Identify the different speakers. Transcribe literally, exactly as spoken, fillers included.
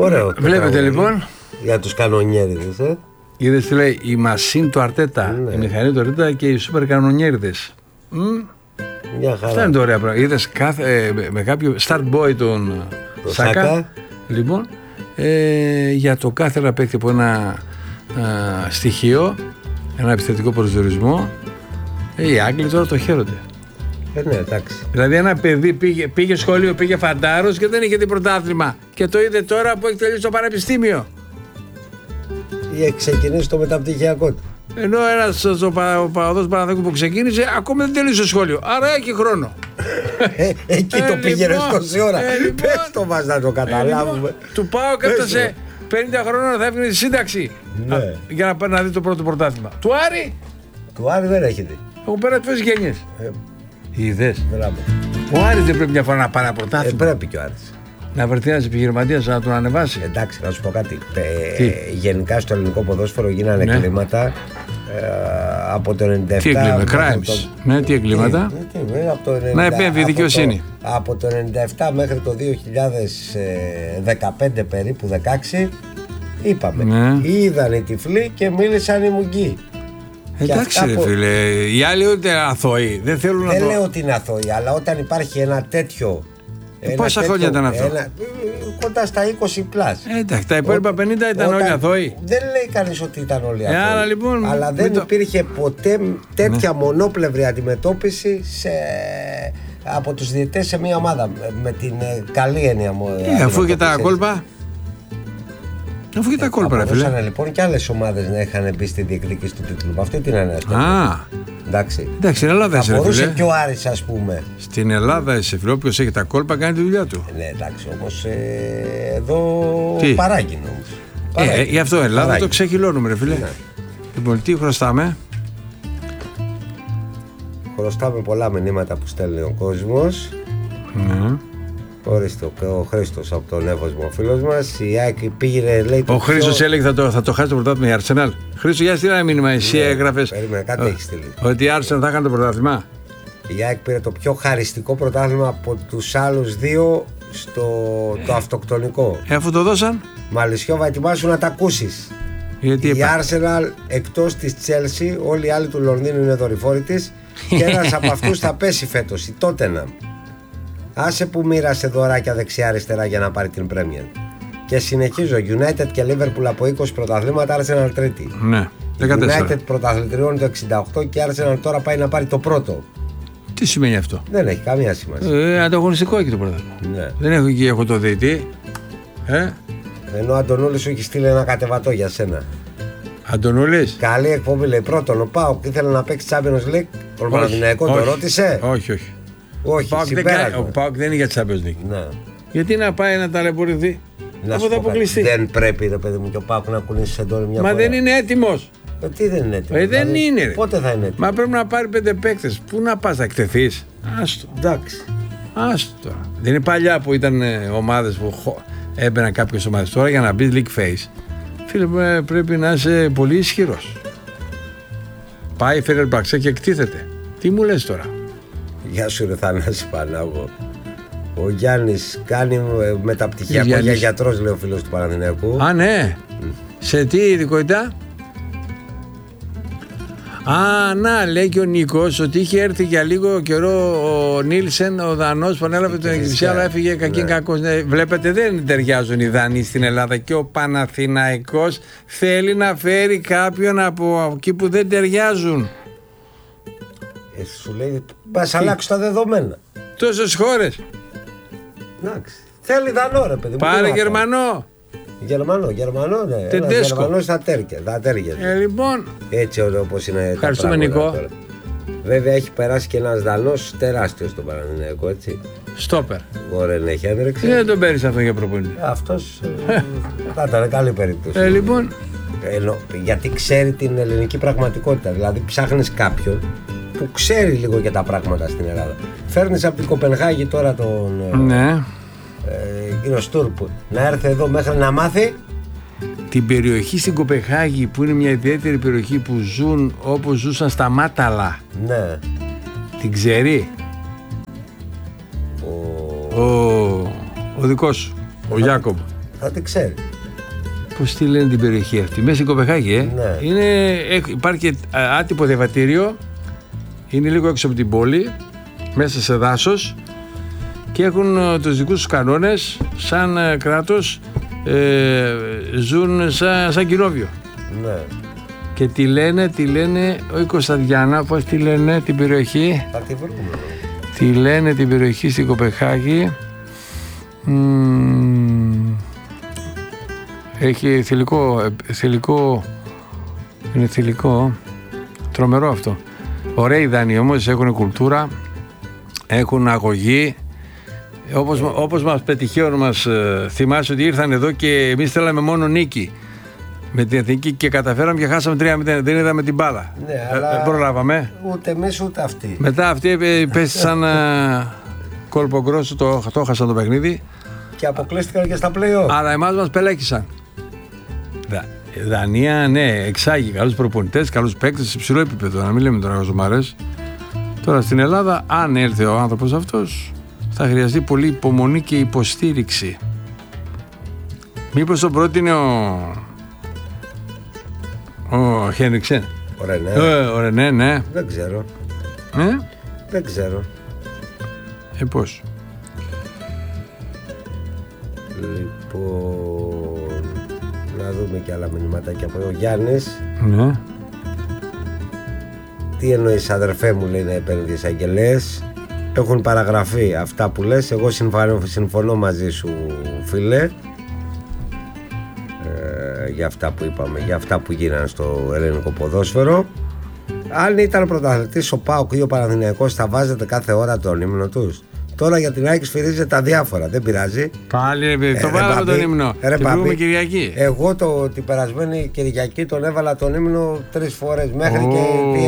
Speaker 1: Ωραίο.
Speaker 2: Βλέπετε λοιπόν.
Speaker 1: Για τους κανονιέριδες, ε.
Speaker 2: Είδες τι λέει, η Μασίν του Αρτέτα, ναι. η μηχανή του Αρτέτα και οι σούπερ κανονιέριδες.
Speaker 1: Μια χαρά.
Speaker 2: Αυτά είναι το ωραία πράγματα. Είδες κάθε, με, με κάποιο start boy τον
Speaker 1: το
Speaker 2: Σάκα.
Speaker 1: Σάκα.
Speaker 2: Λοιπόν, ε, για το κάθε ένα παίκτη από ένα α, στοιχείο, ένα επιθετικό προσδιορισμό, ε, οι Άγγλοι τώρα το χαίρονται.
Speaker 1: Ε, ναι, εντάξει.
Speaker 2: Δηλαδή ένα παιδί πήγε, πήγε σχολείο, πήγε φαντάρος και δεν είχε την πρωτάθλημα. Και το είδε τώρα που έχει τελειώσει το πανεπιστήμιο.
Speaker 1: Ή έχει ξεκινήσει το μεταπτυχιακό του.
Speaker 2: Ενώ ένας ο παδός Παναθηναϊκού που ξεκίνησε ακόμα δεν τελείωσε το σχόλιο. Άρα έχει χρόνο.
Speaker 1: Ε, εκεί
Speaker 2: ε,
Speaker 1: το πήγαινε
Speaker 2: λοιπόν,
Speaker 1: τόση ώρα.
Speaker 2: Ε, λοιπόν,
Speaker 1: Πες το μας να το καταλάβουμε.
Speaker 2: Ε, λοιπόν, του ΠΑΟΚ έφτασε πενήντα χρόνων, θα έφυγε τη σύνταξη.
Speaker 1: Ναι.
Speaker 2: Α, για να, να δει το πρώτο πρωτάθλημα. Του Άρη.
Speaker 1: Του Άρη δεν έχει δει.
Speaker 2: Έχω πέρα τόσες γενιές.
Speaker 1: Ε,
Speaker 2: Είδες.
Speaker 1: μπράβο.
Speaker 2: Ο Άρης δεν πρέπει μια φορά να πάρει ένα
Speaker 1: Ε,
Speaker 2: πρωτάθλημα.
Speaker 1: πρέπει και ο Άρης.
Speaker 2: Να βρεθεί ένας επιχειρηματίας να τον ανεβάσει.
Speaker 1: Εντάξει, να σου πω κάτι. Ε, γενικά στο ελληνικό ποδόσφαιρο γίνανε
Speaker 2: Ναι.
Speaker 1: εγκλήματα ε, από το ενενήντα επτά.
Speaker 2: Τι εγκλήματα, crimes.
Speaker 1: Το...
Speaker 2: Ναι, τι εγκλήματα.
Speaker 1: Τι, τι, από το ενενήντα,
Speaker 2: Να επέμβει η δικαιοσύνη.
Speaker 1: Από το, από το ενενήντα επτά μέχρι το δύο χιλιάδες δεκαπέντε περίπου, δεκαέξι, είπαμε.
Speaker 2: Ναι.
Speaker 1: Είδαν οι τυφλοί και μίλησαν οι μουγγοί.
Speaker 2: Εντάξει ρε
Speaker 1: που...
Speaker 2: φίλε, οι άλλοι ούτε αθώοι. Δεν θέλουν να
Speaker 1: Δεν
Speaker 2: το...
Speaker 1: λέω ότι είναι αθώοι, αλλά όταν υπάρχει ένα τέτοιο.
Speaker 2: Ε, πόσα χρόνια ήταν αυτό?
Speaker 1: Ένα, κοντά στα είκοσι πλάς.
Speaker 2: Ε, εντάξει, τα υπόλοιπα πενήντα ήταν
Speaker 1: όταν,
Speaker 2: όλοι αθώοι.
Speaker 1: Δεν λέει κανείς ότι ήταν όλοι αθώοι.
Speaker 2: Ε, άρα, λοιπόν,
Speaker 1: αλλά δεν
Speaker 2: το...
Speaker 1: υπήρχε ποτέ τέτοια ναι. μονόπλευρη αντιμετώπιση σε, από τους διαιτητές σε μια ομάδα. Με την καλή έννοια μου.
Speaker 2: Ε, αφού και τα κόλπα. Αφού και τα κόλπα, ρε φίλε.
Speaker 1: Μπορούσαν λοιπόν και άλλες ομάδες να είχαν μπει στη διεκδίκηση του τίτλου. Με αυτή την έννοια.
Speaker 2: Α,
Speaker 1: εντάξει.
Speaker 2: Εντάξει, στην Ελλάδα είσαι.
Speaker 1: Θα μπορούσε και ο Άρης, ας πούμε.
Speaker 2: Στην Ελλάδα είσαι, φίλε. Όποιος έχει τα κόλπα κάνει τη δουλειά του.
Speaker 1: Ναι, εντάξει, όμως ε, εδώ
Speaker 2: τι?
Speaker 1: παράγει όμως.
Speaker 2: Ε, γι' αυτό Ελλάδα παράγει. Το ξεχυλώνουμε, ρε φίλε. Ναι. Λοιπόν, τι χρωστάμε?
Speaker 1: Χρωστάμε πολλά μηνύματα που στέλνει ο κόσμος.
Speaker 2: Ναι.
Speaker 1: Ορίστε, ο Χρήστος από τον Εύωσμο, ο φίλος μας. Η Άκη πήγε, λέει.
Speaker 2: Ο Χρήστος πιο... έλεγε θα το, θα το χάσει το πρωτάθλημα η Arsenal. Χρήστο, για στείλα ένα μήνυμα. Εσύ ναι, έγραφες.
Speaker 1: Περίμενε, κάτι
Speaker 2: ο,
Speaker 1: έχει στείλει.
Speaker 2: Ότι η Arsenal θα κάνει το πρωτάθλημα.
Speaker 1: Η Άκη πήρε το πιο χαριστικό πρωτάθλημα από τους άλλους δύο στο ε. το αυτοκτονικό.
Speaker 2: Ε, αφού το δώσαν.
Speaker 1: Μαλισιόβα, ετοιμάσου να τα ακούσεις.
Speaker 2: Γιατί
Speaker 1: η
Speaker 2: είπα...
Speaker 1: Arsenal εκτός της Chelsea, όλοι οι άλλοι του Λονδίνου είναι δορυφόροι της. Και ένας από αυτούς θα πέσει φέτος, η Tottenham. Άσε που μοίρασε δωράκια δεξιά-αριστερά για να πάρει την Premier. Και συνεχίζω. United και Liverpool από είκοσι πρωταθλήματα, Arsenal τρίτη.
Speaker 2: Ναι, δεκατέσσερα.
Speaker 1: United πρωταθλητριώνει το εξήντα οκτώ και Arsenal τώρα πάει να πάρει το πρώτο.
Speaker 2: Τι σημαίνει αυτό?
Speaker 1: Δεν έχει καμία σημασία.
Speaker 2: Ε, ανταγωνιστικό έχει το πρωτάθλημα.
Speaker 1: Ναι.
Speaker 2: Δεν έχω εκεί, έχω το διαιτή. Ε?
Speaker 1: Ενώ ο Αντωνούλης σου έχει στείλει ένα κατεβατό για σένα.
Speaker 2: Αντωνούλης.
Speaker 1: Καλή εκπομπή, λέει. Πρώτον, ο Πάοκ ήθελε να παίξει Champions League. Ο Παναθηναϊκό το ρώτησε.
Speaker 2: Όχι, όχι.
Speaker 1: Όχι,
Speaker 2: ο Πάοκ δεν είναι για Champions League.
Speaker 1: Ναι.
Speaker 2: Γιατί να πάει να ταλαιπωρηθεί?
Speaker 1: Αφού θα αποκλειστεί. Δεν πρέπει, ρε παιδί μου, και ο Πάοκ να κουνήσει σεντόνι μια
Speaker 2: Μα
Speaker 1: φορά.
Speaker 2: δεν είναι έτοιμος.
Speaker 1: Ε, τι δεν είναι έτοιμος?
Speaker 2: Ε, δεν
Speaker 1: δηλαδή,
Speaker 2: είναι. Ρε.
Speaker 1: Πότε θα είναι έτοιμος?
Speaker 2: Μα πρέπει να πάρει πέντε παίκτες. Πού να πας, θα εκτεθείς? Άστο.
Speaker 1: Εντάξει.
Speaker 2: Άστο. Δεν είναι παλιά που ήταν ομάδες που έμπαιναν κάποιες ομάδες. Τώρα για να μπει league phase, φίλε, πρέπει να είσαι πολύ ισχυρός. Πάει η Φενερμπαχτσέ και εκτίθεται. Τι μου λες τώρα?
Speaker 1: Γεια σου ρε Θανάση Πανάγο. Ο Γιάννης κάνει μεταπτυχιακό για γιατρός, λέει ο φίλος του Παναθηναϊκού.
Speaker 2: Α, ναι. Mm. Σε τι ειδικότητα? Α, να, λέει και ο Νίκος ότι είχε έρθει για λίγο καιρό ο Νίλσεν, ο Δανός που ανέλαβε την εκκλησία, αλλά έφυγε κακήν ναι. κακός. Ναι, βλέπετε, δεν ταιριάζουν οι Δανείοι στην Ελλάδα και ο Παναθηναϊκός θέλει να φέρει κάποιον από εκεί που δεν ταιριάζουν.
Speaker 1: Ε, σου λέει, πας αλλάξει τα δεδομένα.
Speaker 2: Τόσες χώρες.
Speaker 1: Εντάξει. Θέλει Δανό, ρε παιδί μου.
Speaker 2: Πάρε Γερμανό.
Speaker 1: Γερμανό, Γερμανό, ναι. Ένα Γερμανό στα τέρκια.
Speaker 2: Ε, λοιπόν.
Speaker 1: Έτσι όπως είναι.
Speaker 2: Ευχαριστούμε, Νικό.
Speaker 1: Βέβαια έχει περάσει και ένας Δανός τεράστιος στον Παναθηναϊκό, έτσι.
Speaker 2: Στόπερ.
Speaker 1: Γόρεν έχει άντρεξει.
Speaker 2: Δεν τον παίρνεις αυτό για προπονητή.
Speaker 1: Αυτός θα ήταν καλή περίπτωση.
Speaker 2: Ε, λοιπόν.
Speaker 1: Ενώ, γιατί ξέρει την ελληνική πραγματικότητα. Δηλαδή ψάχνεις κάποιον που ξέρει λίγο για τα πράγματα στην Ελλάδα. Φέρνεις από την Κοπενχάγη τώρα τον.
Speaker 2: Ναι.
Speaker 1: Ε, κύριο Στούρπ να έρθει εδώ μέχρι να μάθει
Speaker 2: την περιοχή στην Κοπενχάγη που είναι μια ιδιαίτερη περιοχή που ζουν όπως ζούσαν στα Μάταλα.
Speaker 1: Ναι.
Speaker 2: Την ξέρει ο, ο, ο δικός σου, ο Γιάκωβ.
Speaker 1: Θα την ξέρει.
Speaker 2: Πώς τη λένε την περιοχή αυτή, μέσα στην Κοπεχάγη, ε?
Speaker 1: Ναι.
Speaker 2: Είναι, υπάρχει και άτυπο διαβατήριο, είναι λίγο έξω από την πόλη, μέσα σε δάσος και έχουν τους δικούς τους κανόνες, σαν κράτος, ε, ζουν σαν, σαν κοινόβιο.
Speaker 1: Ναι.
Speaker 2: Και τη λένε, τη λένε, όχι Κωνσταντιάνα, πώς τη λένε την περιοχή.
Speaker 1: Θα τη βρούμε.
Speaker 2: Τη λένε την περιοχή στην Κοπεχάγη. Μ, έχει θηλυκό, θηλυκό, είναι θηλυκό, τρομερό αυτό. Ωραίοι Δανείοι όμως, έχουν κουλτούρα, έχουν αγωγή. Όπως, όπως μας πετυχαίων μας ε, θυμάσαι ότι ήρθαν εδώ και εμείς θέλαμε μόνο νίκη με την Εθνική και καταφέραμε και χάσαμε τρία μηδέν. Δεν είδαμε την μπάλα.
Speaker 1: Ναι,
Speaker 2: ε,
Speaker 1: αλλά
Speaker 2: προλάβαμε.
Speaker 1: Ούτε εμείς ούτε αυτοί.
Speaker 2: Μετά αυτοί πέσει σαν ε, κόλπο γκρόσο, το, το χάσαν το παιχνίδι.
Speaker 1: Και αποκλείστηκαν και στα play-off.
Speaker 2: Αλλά εμάς μας πελέκησαν. Δα, Δανία, ναι, εξάγει καλούς προπονητές, καλούς παίκτες σε υψηλό επίπεδο. Να μην λέμε τώρα γαζομάρες. Τώρα στην Ελλάδα, αν έρθει ο άνθρωπος αυτός, θα χρειαστεί πολύ υπομονή και υποστήριξη. Μήπως το πρότεινε ο, ο Χένριξεν.
Speaker 1: Ο Ρενέ.
Speaker 2: Ε, ο Ρενέ, ναι.
Speaker 1: Δεν ξέρω.
Speaker 2: Ε,
Speaker 1: Δεν ξέρω.
Speaker 2: ε πώς.
Speaker 1: Λοιπόν, να δούμε και άλλα μηνυματάκια από εδώ. Ο Γιάννης.
Speaker 2: Ναι.
Speaker 1: Τι εννοείς αδερφέ μου, λέει, να επένδυες εισαγγελέες? Έχουν παραγραφεί αυτά που λες. Εγώ συμφωνώ, συμφωνώ μαζί σου, φίλε, ε, για αυτά που είπαμε, για αυτά που γίνανε στο ελληνικό ποδόσφαιρο. Αν ήταν πρωταθλητής ο ΠΑΟΚ ή ο Παναθηναϊκός, θα βάζετε κάθε ώρα τον ύμνο τους. Τώρα για την ΑΕΚ σφυρίζετε τα διάφορα, δεν πειράζει.
Speaker 2: Πάλι ε, το
Speaker 1: ε,
Speaker 2: βάλαμε τον ύμνο.
Speaker 1: Ρε,
Speaker 2: την προηγούμενη Κυριακή.
Speaker 1: Εγώ το, την περασμένη Κυριακή τον έβαλα τον ύμνο τρεις φορές μέχρι oh. και